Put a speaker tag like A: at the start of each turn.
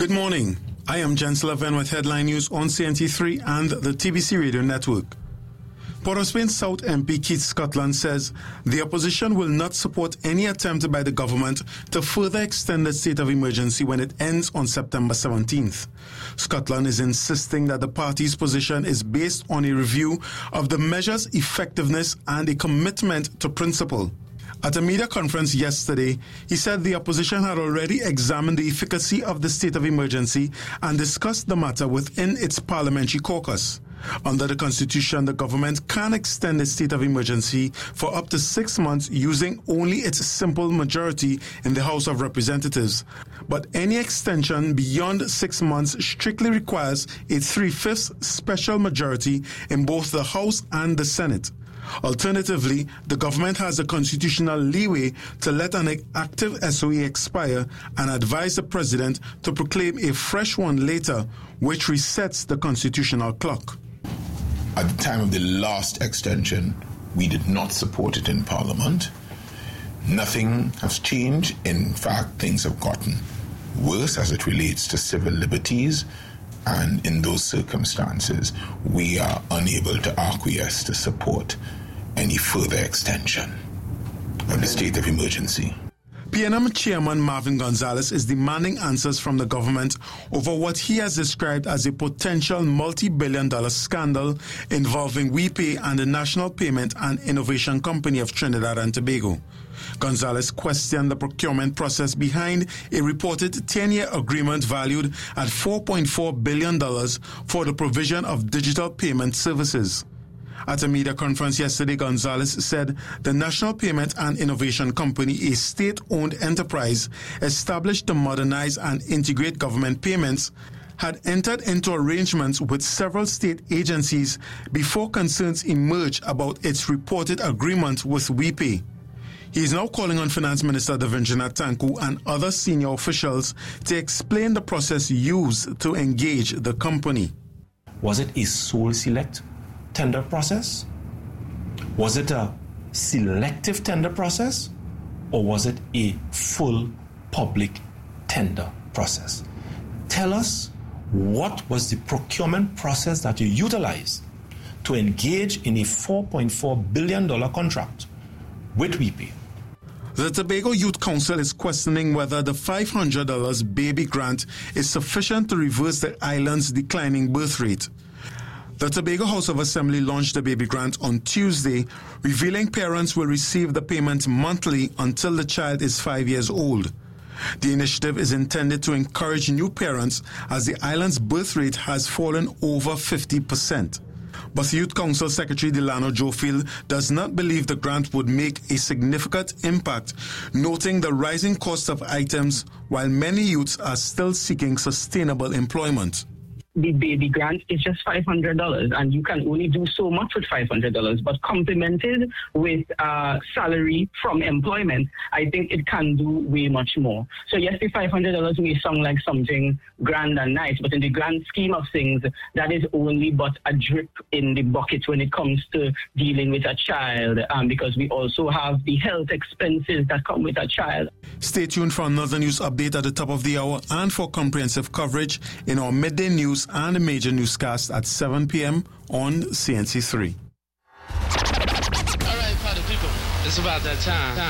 A: Good morning. I am Jen Sullivan with headline news on CNT3 and the TBC Radio Network. Port of Spain South MP Keith Scotland says the opposition will not support any attempt by the government to further extend the state of emergency when it ends on September 17th. Scotland is insisting that the party's position is based on a review of the measure's effectiveness and a commitment to principle. At a media conference yesterday, he said the opposition had already examined the efficacy of the state of emergency and discussed the matter within its parliamentary caucus. Under the Constitution, the government can extend the state of emergency for up to 6 months using only its simple majority in the House of Representatives. But any extension beyond 6 months strictly requires a 3/5 special majority in both the House and the Senate. Alternatively, the government has a constitutional leeway to let an active SOE expire and advise the president to proclaim a fresh one later, which resets the constitutional clock.
B: At the time of the last extension, we did not support it in Parliament. Nothing has changed. In fact, things have gotten worse as it relates to civil liberties. And in those circumstances, we are unable to acquiesce to support any further extension of the state of emergency.
A: PNM Chairman Marvin Gonzalez is demanding answers from the government over what he has described as a potential multi-billion-dollar scandal involving WePay and the National Payment and Innovation Company of Trinidad and Tobago. Gonzalez questioned the procurement process behind a reported 10-year agreement valued at $4.4 billion for the provision of digital payment services. At a media conference yesterday, Gonzalez said the National Payment and Innovation Company, a state-owned enterprise established to modernize and integrate government payments, had entered into arrangements with several state agencies before concerns emerged about its reported agreement with WePay. He is now calling on Finance Minister Davindranath Tanku and other senior officials to explain the process used to engage the company.
C: Was it a sole select tender process? Was it a selective tender process? Or was it a full public tender process? Tell us, what was the procurement process that you utilized to engage in a $4.4 billion contract with WePay?
A: The Tobago Youth Council is questioning whether the $500 baby grant is sufficient to reverse the island's declining birth rate. The Tobago House of Assembly launched the baby grant on Tuesday, revealing parents will receive the payment monthly until the child is 5 years old. The initiative is intended to encourage new parents as the island's birth rate has fallen over 50%. But the Youth Council Secretary Delano Jofield does not believe the grant would make a significant impact, noting the rising cost of items while many youths are still seeking sustainable employment.
D: The baby grant is just $500, and you can only do so much with $500. But complemented with salary from employment, I think it can do way much more. So yes, the $500 may sound like something grand and nice, but in the grand scheme of things, that is only but a drip in the bucket when it comes to dealing with a child, because we also have the health expenses that come with a child.
A: Stay tuned for another news update at the top of the hour and for comprehensive coverage in our midday news and a major newscast at 7 p.m. on CNC3.
E: All right, party people, it's about that time.